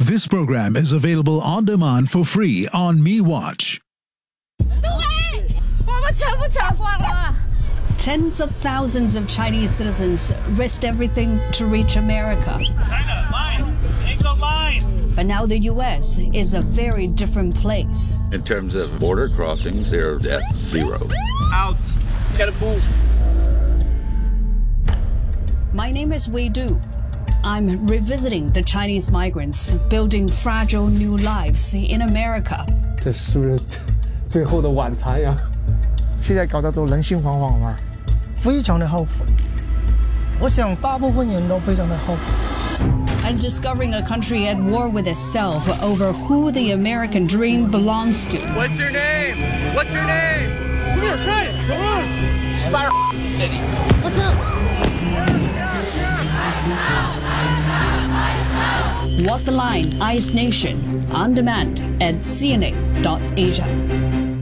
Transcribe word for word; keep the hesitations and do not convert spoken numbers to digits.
This program is available on demand for free on MeWatch. Tens of thousands of Chinese citizens risked everything to reach America. China, line! Ain't no line! But now the U S is a very different place. In terms of border crossings, they're at zero. Out. You gotta move. My name is Wei Du. I'm revisiting the Chinese migrants building fragile new lives in America. 这是不是最后的晚餐呀？ 现在搞得都人心惶惶嘛，非常的后悔。我想大部分人都非常的后悔。 And discovering a country at war with itself over who the American dream belongs to. What's your name? What's your name? Come here, try it. Come on. Fire city. What's up? Walk the Line, Ice Nation, on demand at C N A dot Asia.